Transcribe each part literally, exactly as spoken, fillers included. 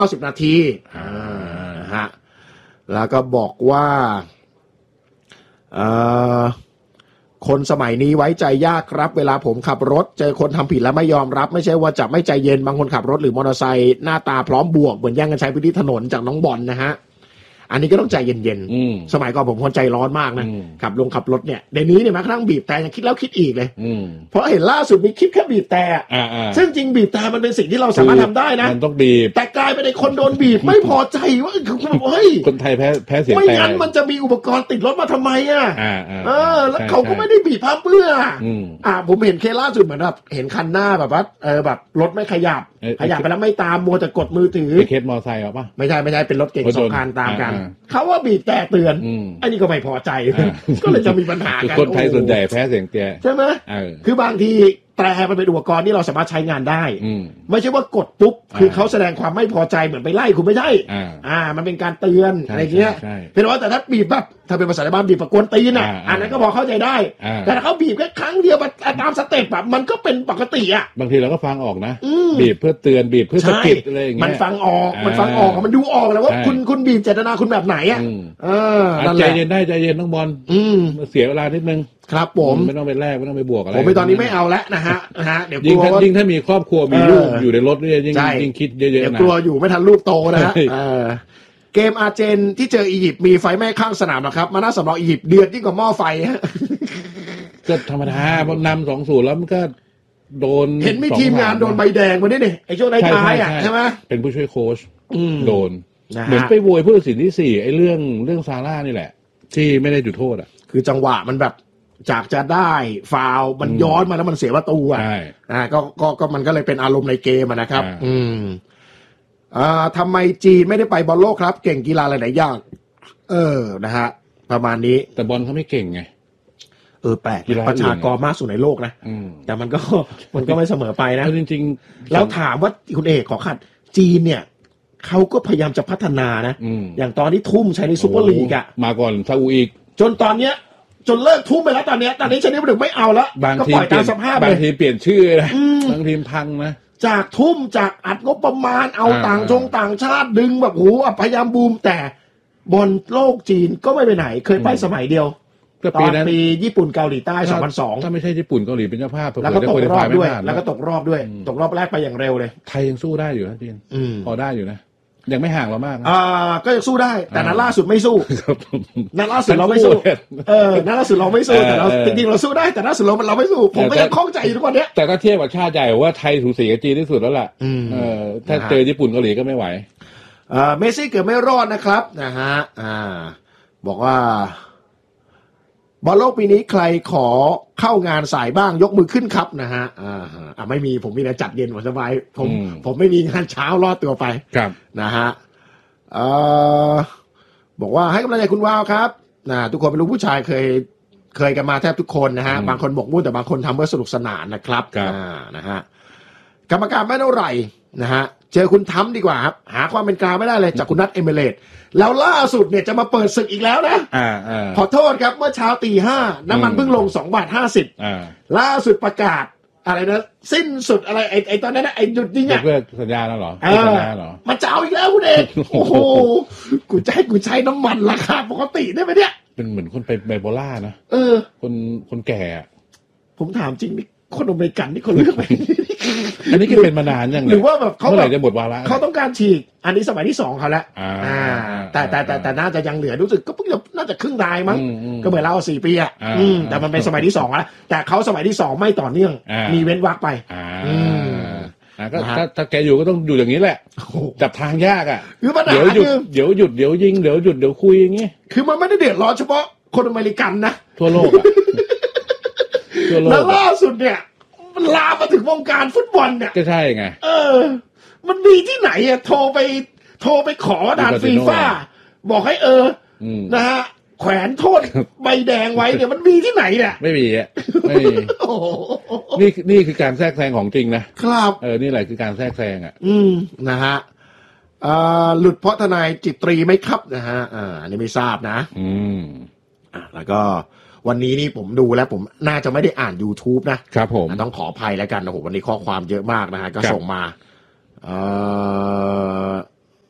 ก้าสิบนาทีอ่าฮะแล้วก็บอกว่าเอ่อคนสมัยนี้ไว้ใจยากครับเวลาผมขับรถเจอคนทำผิดแล้วไม่ยอมรับไม่ใช่ว่าจะไม่ใจเย็นบางคนขับรถหรือมอเตอร์ไซค์หน้าตาพร้อมบวกเหมือนแย่งกันใช้พื้นที่ถนนจากน้องบอล นะฮะอันนี้ก็ต้องใจเย็นๆสมัยก่อนผมคนใจร้อนมากนะขับลงขับรถเนี่ยเดี๋ยวนี้เนี่ยแม้กระทั่งบีบแต่ยังคิดแล้วคิดอีกเลยเพราะเห็นล่าสุดมีคลิปแค่บีบแต่ซึ่งจริงบีบแต่มันเป็นสิ่งที่เราสามารถทำได้นะมันต้องบีบแต่กลายเป็นไอ้คนโดนบีบไม่พอใจว่าเฮ้ยคนไทยแพ้แพ้เสียงแต่ไม่งั้นมันจะมีอุปกรณ์ติดรถมาทำไมอ่ะเออแล้วเขาก็ไม่ได้บีบพับเพื่ออ่าผมเห็นเคสล่าสุดเหมือนแบบเห็นคันหน้าแบบว่าเออแบบรถไม่ขยับขยับไปแล้วไม่ตามมัวแต่กดมือถือเคสมอไซค์เหรอป่ะไม่ใช่ไม่ใช่เป็นรถเก๋งสองคันตามกันเขาว่าบีบแต่เตือนอันนี้ก็ไม่พอใจก็เลยจะมีปัญหากันคนไทยส่วนใหญ่แพ้เสียงเตี้ยใช่ไหมคือบางทีแต่มันเป็นอุปกรณ์ที่เราสามารถใช้งานได้ไม่ใช่ว่ากดปุ๊บคือเขาแสดงความไม่พอใจเหมือนไปไล่คุณไม่ใช่อ่ามันเป็นการเตือนอะไรเงี้ยเป็นว่าแต่ถ้าบีบแบบถ้าเป็นภาษาบ้านบีบประกวนตีนอ่ะอันนั้นก็พอเข้าใจได้แต่ถ้าเขาบีบแค่ครั้งเดียวตามสเต็ปแบบมันก็เป็นปกติอ่ะบางทีเราก็ฟังออกนะบีบเพื่อเตือนบีบเพื่อสะกิดอะไรอย่างเงี้ยมันฟังออกมันฟังออกมันดูออกแล้วว่าคุณคุณบีบเจตนาคุณแบบไหนอ่ะเออใจเย็นได้ใจเย็นต้องบอลเสียเวลานิดนึงครับผมไม่ต้องไปแลกไม่ต้องไปบวกอะไรผมไปตอนนี้ไม่เอาแล้วนะฮะนะฮะเดี๋ยวยิ่งยิ่งถ้ามีครอบครัวมีลูกอยู่ในรถเนี่ยยิ่งยิ่งคิดเยอะๆนะเดี๋ยวกลัวอยู่ไม่ทันลูกโตนะฮะเกมอาร์เจนที่เจออียิปต์มีไฟไหม้ข้างสนามนะครับมาน่าสำรองอียิปต์เดือดยิ่งกว่าหม้อไฟฮะก็ธรรมดาพอนำสองศูนย์แล้วมันก็โดนเห็นมีทีมงานโดนใบแดงมาด้วยนี่ไอ้ช่วงท้ายๆอ่ะใช่ไหมเป็นผู้ช่วยโค้ชโดนเหมือนไปโวยผู้ตัดสินที่สี่ไอ้เรื่องเรื่องซาร่านี่แหละที่ไม่ได้จุดโทษอ่ะคือจังหวะมันแบบจากจะได้ฟาวมันย้อนมาแล้วมันเสียประตูอ่ะอ่าก็ก็ก็มันก็เลยเป็นอารมณ์ในเกมอ่ะนะครับอืมอ่าทำไมจีนไม่ได้ไปบอลโลกครับเก่งกีฬาหลายๆอย่างเออนะฮะประมาณนี้แต่บอลเขาไม่เก่งไงเออแปลกประชากรมากสุดในโลกนะแต่มันก็มันก็ไม่เสมอไปนะจริงๆแล้วถามว่าคุณเอกขอขัดจีนเนี่ยเขาก็พยายามจะพัฒนานะอย่างตอนที่ทุ่มใช้ในซุปเปอร์ลีกอ่ะมาก่อนซาอุอีกจนตอนเนี้ยจนเลิกทุ่มไปแล้วตอนนี้ตอนนี้ชนิดมันถึงไม่เอาแล้วก็ปล่อยตามสภาพเลยบางทีเปลี่ยนชื่อนะบางทีพังนะจากทุ่มจากอัดงบประมาณเอาต่างชงต่างชาติดึงแบบโหพยายามบูมแต่บอลโลกจีนก็ไม่ไปไหนเคยไปสมัยเดียวตอนปีญี่ปุ่นเกาหลีใต้สองพันสองถ้าไม่ใช่ญี่ปุ่นเกาหลีเป็นเจ้าภาพแล้วก็ตกรอบด้วยแล้วก็ตกรอบด้วยตกรอบแรกไปอย่างเร็วเลยไทยยังสู้ได้อยู่นะพี่พอได้อยู่นะยังไม่ห่างเรามากอ่าก็ยังสู้ได้แต่นัดล่าสุดไม่สู้นัดล่าสุดเราไม่สู้เออนัดล่าสุดเราไม่สู้แต่เราจริงๆเราสู้ได้แต่นัดล่าสุดเราเราไม่สู้ผมก็ยังคล่องใจอยู่ทุกวันนี้แต่ถ้าเทียบกับชาติใหญ่ว่าไทยสูสีกับจีนที่สุดแล้วล่ะเออถ้าเจอญี่ปุ่นเกาหลีก็ไม่ไหวอ่าเมสซี่เกือบไม่รอดนะครับนะฮะอ่าบอกว่าบอลโลกปีนี้ใครขอเข้างานสายบ้างยกมือขึ้นครับนะฮะอ่าอ่าไม่มีผมมีแต่จัดเย็นหัวสบายผมผมไม่มีงานเช้ารอดตัวไปครับนะฮะเอ่อบอกว่าให้กำลังใจคุณวาวครับนะทุกคนเป็นลูกผู้ชายเคยเคยกันมาแทบทุกคนนะฮะบางคนบกมุ่นแต่บางคนทำเพื่อสนุกสนานนะครับอ่านะฮะกรรมการไม่เท่าไหร่นะฮะเจอคุณทั้มดีกว่าครับหาความเป็นกลางไม่ได้เลยจากคุณนัทเอเมเรตแล้วล่าสุดเนี่ยจะมาเปิดศึกอีกแล้วนะอ่าอ่าขอโทษครับเมื่อเช้าตีห้าน้ำมันเพิ่งลงสองบาทห้าสิบอ่าล่าสุดประกาศอะไรนะสิ้นสุดอะไรไอ้ไอ้ตอนนั้นนะไอ้หยุดยิงอ่ะเพื่อสัญญาแล้วเหรอสัญญาเหรอมันจะเอาอีกแล้วคุณเอกโอ้โหกูจะให้กูใช้น้ำมันราคาปกติได้ไหมเนี่ยเป็นเหมือนคนไปไบโพล่านะเออคนคนแก่ผมถามจริงนี่คนอเมริกันนี่คนเลือกไปอันนี้ก็เป็นมานานยังหรือว่าแบบเขาแบบจะหมดวาระเขาต้องการฉีกอันนี้สมัยที่สองเขาแล้วอ่าแต่แต่แต่แต่น่าจะยังเหลือรู้สึกก็เพิ่งน่าจะครึ่งทางมั้งก็เหมือนเราสี่ปีอ่ะแต่มันเป็นสมัยที่สองแล้วแต่เขาสมัยที่สองไม่ต่อเนื่องมีเว้นวรรคไปก็ถ้าถ้าแกอยู่ก็ต้องอยู่อย่างนี้แหละจับทางยากอ่ะเดี๋ยวหยุดเดี๋ยวหยุดเดี๋ยวยิงเดี๋ยวหยุดเดี๋ยวคุยอย่างงี้คือมันไม่ได้เดือดร้อนเฉพาะคนอเมริกันนะทั่วโลกแล้วล่าสุดเนี่ยมันลามมาถึงวงการฟุตบอลเนี่ยก็ใช่ไงเออมันมีที่ไหนอ่ะโทรไปโทรไปขอด่านฟีฟ่าบอกให้เออนะฮะแขวนโทษใบแดงไว้เนี่ยมันมีที่ไหนเนี่ยไม่มีอ่ะไม่มีนี่นี่คือการแทรกแซงของจริงนะครับเออนี่แหละคือการแทรกแซงอ่ะอืมนะฮะอ่าหลุดเพราะทนายจิตรีไหมครับนะฮะอ่าอันนี้ไม่ทราบนะอืมอ่าแล้วก็วันนี้นี่ผมดูแล้วผมน่าจะไม่ได้อ่าน YouTube นะครับผมต้องขออภัยแล้วกันโอ้โหวันนี้ข้อความเยอะมากนะฮะก็ส่งมาเอ่อ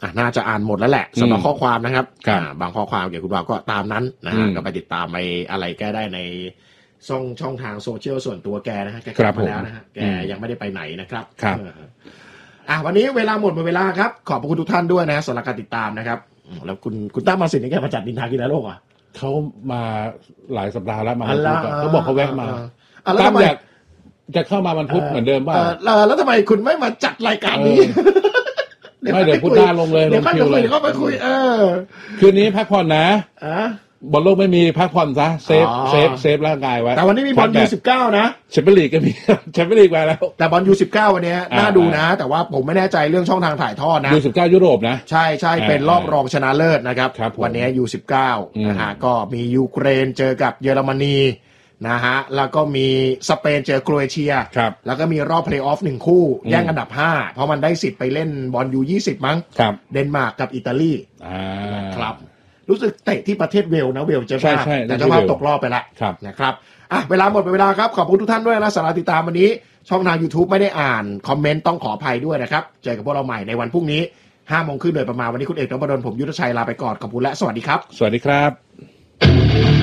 น่าจะอ่านหมดแล้วแหละสำหรับข้อความนะครับครับอ่าบางข้อความเกี่ยวกับคุณบ่าวก็ตามนั้นนะฮะอืมก็ไปติดตามไปอะไรแกได้ในช่องช่องทางโซเชียลส่วนตัวแกนะฮะแกกครัลับบมาแล้วนะฮะแกอืมยังไม่ได้ไปไหนนะครับครับเอออ่ะวันนี้เวลาหมดหมดเวลาครับขอบพระคุณทุกท่านด้วยนะฮะสำหรับการติดตามนะครับอืมแล้วคุณคุณตั้มมาสินนี่แกมาจัดดินทากินโลกอ่ะเขามาหลายสัปดาห์แล้วมาอันละเขาบอกเขาแวะมาอ่ะแล้วตั้มทำไมอยากจะเข้ามาวันพุธเหมือนเดิมป่ะเออแล้วแล้วทำไมคุณไม่มาจัดรายการนี้ไม่เดี๋ยวพุธหน้าลงเลยเดี๋ยวค่อยลงคิวไปคุยเลยเดี๋ยวค่อยไปคุยเออคืนนี้พักผ่อนนะอ่ะบอลโลกไม่มีพักผ่อนซะเซฟอ๋อเซฟเซฟร่างกายไว้แต่วันนี้มีบอลยูสิบเก้านะแชมเปี้ยนลีกก็มี แชมเปี้ยนลีกมาแล้วแต่บอลยูสิบเก้าวันนี้อ่าน่าดูนะ แต่ว่าผมไม่แน่ใจเรื่องช่องทางถ่ายทอดนะยูสิบเก้ายุโรปนะใช่ใช่อ่าเป็นรอบรองชนะเลิศนะครับครับผมวันนี้ยูสิบเก้าอืมนะฮะก็มียูเครนเจอกับเยอรมนีนะฮะแล้วก็มีสเปนเจอโครเอเชียครับแล้วก็มีรอบเพลย์ออฟหนึ่งคู่อืมแย่งอันดับห้าเพราะมันได้สิทธิ์ไปเล่นบอลยูยี่สิบมั้งครับเดนมาร์กกับอิตาลีอ่าครับรู้สึกเตะที่ประเทศเวลส์นะเวลส์เจ้าใช่ภาพใช่แต่เจ้าภาพที่เวลส์ตกรอบไปแล้วครับนะครับอ่ะเวลาหมดไปเวลาครับขอบคุณทุกท่านด้วยนะสำหรับติดตามวันนี้ช่องทาง YouTube ไม่ได้อ่านคอมเมนต์ต้องขออภัยด้วยนะครับเจอกับพวกเราใหม่ในวันพรุ่งนี้ห้าโมงครึ่งโดยประมาณวันนี้คุณเอกนพดลผมยุทธชัยลาไปก่อนขอบคุณและสวัสดีครับสวัสดีครับ